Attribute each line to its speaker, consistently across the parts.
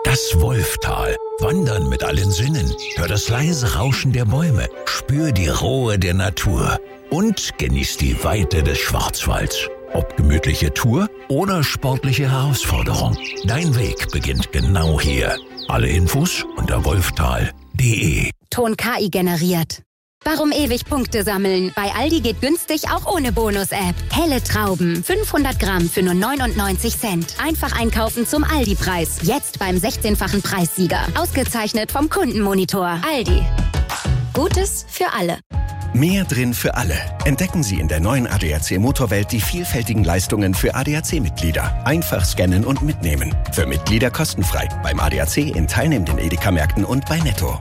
Speaker 1: Das Wolftal. Wandern mit allen Sinnen. Hör das leise Rauschen der Bäume. Spür die Ruhe der Natur. Und genieß die Weite des Schwarzwalds. Ob gemütliche Tour oder sportliche Herausforderung. Dein Weg beginnt genau hier. Alle Infos unter wolftal.de.
Speaker 2: Ton KI generiert. Warum ewig Punkte sammeln? Bei Aldi geht günstig auch ohne Bonus-App. Helle Trauben, 500 Gramm für nur 99 Cent. Einfach einkaufen zum Aldi-Preis. Jetzt beim 16-fachen Preissieger. Ausgezeichnet vom Kundenmonitor. Aldi. Gutes für alle.
Speaker 3: Mehr drin für alle. Entdecken Sie in der neuen ADAC Motorwelt die vielfältigen Leistungen für ADAC-Mitglieder. Einfach scannen und mitnehmen. Für Mitglieder kostenfrei. Beim ADAC in teilnehmenden Edeka-Märkten und bei Netto.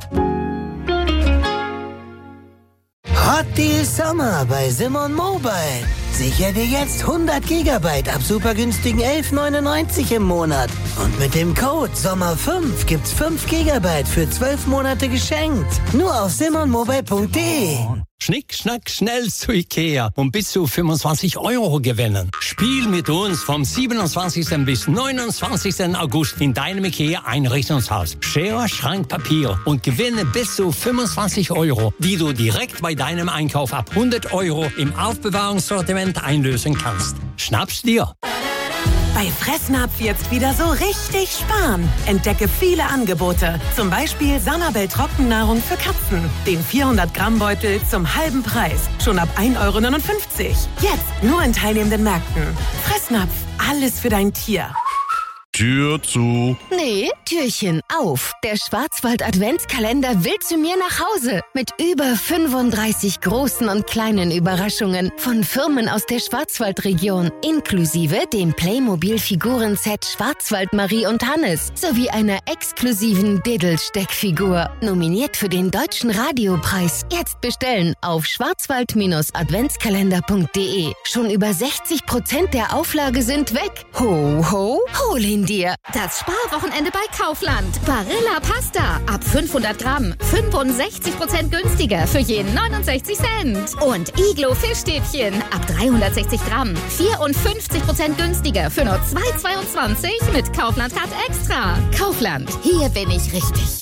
Speaker 4: Hot Deal Sommer bei Simon Mobile. Sichere dir jetzt 100 GB ab super günstigen 11,99 im Monat. Und mit dem Code SOMMER5 gibt's 5 GB für 12 Monate geschenkt. Nur auf simonmobile.de.
Speaker 5: Schnick, schnack, schnell zu Ikea und bis zu 25 € gewinnen. Spiel mit uns vom 27. bis 29. August in deinem Ikea-Einrichtungshaus. Schere, Schrank, Papier und gewinne bis zu 25 €, die du direkt bei deinem Einkauf ab 100 € im Aufbewahrungssortiment einlösen kannst. Schnapp's dir!
Speaker 6: Bei Fressnapf jetzt wieder so richtig sparen. Entdecke viele Angebote. Zum Beispiel Sanabel Trockennahrung für Katzen. Den 400-Gramm-Beutel zum halben Preis. Schon ab 1,59 €. Jetzt nur in teilnehmenden Märkten. Fressnapf. Alles für dein Tier.
Speaker 7: Tür zu.
Speaker 2: Nee, Türchen auf. Der Schwarzwald-Adventskalender will zu mir nach Hause. Mit über 35 großen und kleinen Überraschungen von Firmen aus der Schwarzwaldregion. Inklusive dem Playmobil-Figurenset Schwarzwald Marie und Hannes. Sowie einer exklusiven Diddle-Steckfigur. Nominiert für den Deutschen Radiopreis. Jetzt bestellen auf schwarzwald-adventskalender.de. Schon über 60% der Auflage sind weg. Ho, ho, hol ihn dir.
Speaker 8: Das Sparwochenende bei Kaufland. Barilla Pasta. Ab 500 Gramm. 65% günstiger für je 69 Cent. Und Iglo Fischstäbchen. Ab 360 Gramm. 54% günstiger für nur 2,22 mit Kaufland Card Extra. Kaufland. Hier bin ich richtig.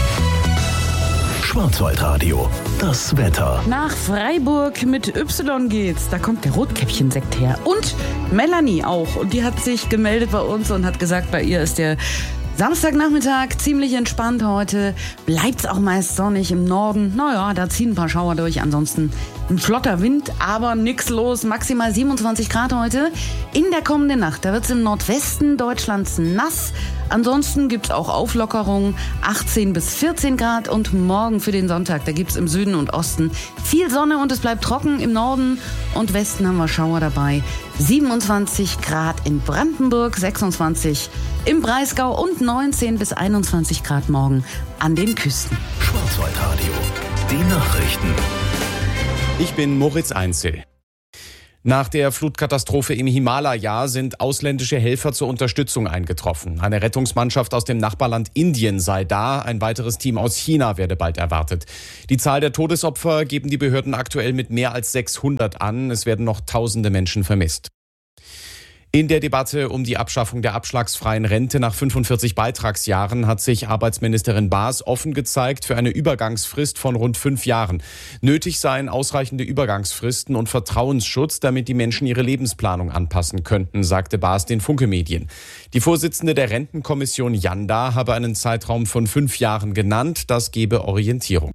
Speaker 1: Schwarzwaldradio. Das Wetter.
Speaker 9: Nach Freiburg mit Y geht's. Da kommt der Rotkäppchen-Sekt her. Und Melanie auch. Und die hat sich gemeldet bei uns und hat gesagt, bei ihr ist der Samstagnachmittag ziemlich entspannt heute. Bleibt's auch meist sonnig im Norden. Naja, da ziehen ein paar Schauer durch. Ansonsten ein flotter Wind, aber nix los. Maximal 27 Grad heute. In der kommenden Nacht, da wird's im Nordwesten Deutschlands nass. Ansonsten gibt's auch Auflockerungen, 18 bis 14 Grad. Und morgen für den Sonntag, da gibt's im Süden und Osten viel Sonne und es bleibt trocken. Im Norden und Westen haben wir Schauer dabei. 27 Grad in Brandenburg, 26 im Breisgau und 19 bis 21 Grad morgen an den Küsten.
Speaker 1: Schwarzwaldradio. Die Nachrichten.
Speaker 10: Ich bin Moritz Einzel. Nach der Flutkatastrophe im Himalaya sind ausländische Helfer zur Unterstützung eingetroffen. Eine Rettungsmannschaft aus dem Nachbarland Indien sei da. Ein weiteres Team aus China werde bald erwartet. Die Zahl der Todesopfer geben die Behörden aktuell mit mehr als 600 an. Es werden noch tausende Menschen vermisst. In der Debatte um die Abschaffung der abschlagsfreien Rente nach 45 Beitragsjahren hat sich Arbeitsministerin Baas offen gezeigt für eine Übergangsfrist von rund 5 Jahren. Nötig seien ausreichende Übergangsfristen und Vertrauensschutz, damit die Menschen ihre Lebensplanung anpassen könnten, sagte Baas den Funke-Medien. Die Vorsitzende der Rentenkommission Janda habe einen Zeitraum von 5 Jahren genannt, das gebe Orientierung.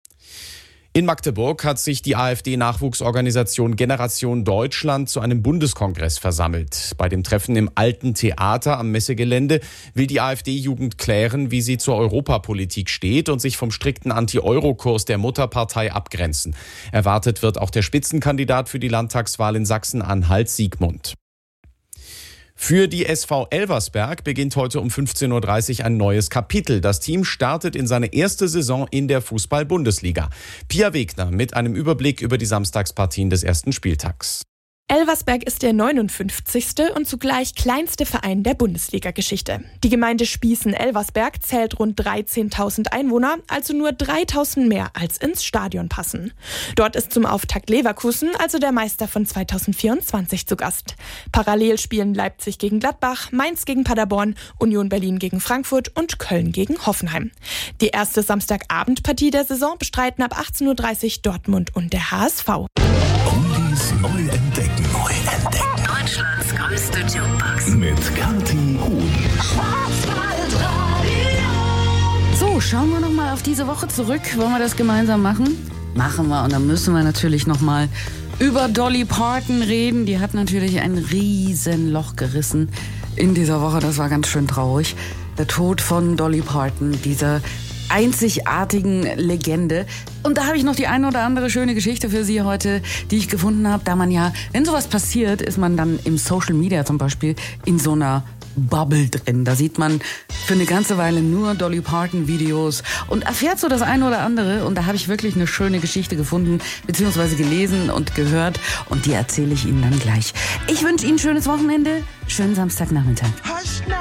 Speaker 10: In Magdeburg hat sich die AfD-Nachwuchsorganisation Generation Deutschland zu einem Bundeskongress versammelt. Bei dem Treffen im Alten Theater am Messegelände will die AfD-Jugend klären, wie sie zur Europapolitik steht und sich vom strikten Anti-Euro-Kurs der Mutterpartei abgrenzen. Erwartet wird auch der Spitzenkandidat für die Landtagswahl in Sachsen-Anhalt, Siegmund. Für die SV Elversberg beginnt heute um 15:30 Uhr ein neues Kapitel. Das Team startet in seine erste Saison in der Fußball-Bundesliga. Pia Wegner mit einem Überblick über die Samstagspartien des ersten Spieltags.
Speaker 11: Elversberg ist der 59. und zugleich kleinste Verein der Bundesliga-Geschichte. Die Gemeinde Spießen-Elversberg zählt rund 13.000 Einwohner, also nur 3.000 mehr als ins Stadion passen. Dort ist zum Auftakt Leverkusen, also der Meister von 2024, zu Gast. Parallel spielen Leipzig gegen Gladbach, Mainz gegen Paderborn, Union Berlin gegen Frankfurt und Köln gegen Hoffenheim. Die erste Samstagabendpartie der Saison bestreiten ab 18:30 Uhr Dortmund und der HSV.
Speaker 1: Oldies neu entdecken.
Speaker 6: Deutschlands größte Jukebox.
Speaker 1: Mit Kathi Huhn.
Speaker 9: So, schauen wir nochmal auf diese Woche zurück. Wollen wir das gemeinsam machen? Machen wir. Und dann müssen wir natürlich nochmal über Dolly Parton reden. Die hat natürlich ein Riesenloch gerissen in dieser Woche. Das war ganz schön traurig. Der Tod von Dolly Parton, dieser einzigartigen Legende. Und da habe ich noch die eine oder andere schöne Geschichte für Sie heute, die ich gefunden habe. Da man ja, wenn sowas passiert, ist man dann im Social Media zum Beispiel in so einer Bubble drin. Da sieht man für eine ganze Weile nur Dolly Parton Videos und erfährt so das eine oder andere. Und da habe ich wirklich eine schöne Geschichte gefunden, beziehungsweise gelesen und gehört. Und die erzähle ich Ihnen dann gleich. Ich wünsche Ihnen ein schönes Wochenende, schönen Samstagnachmittag.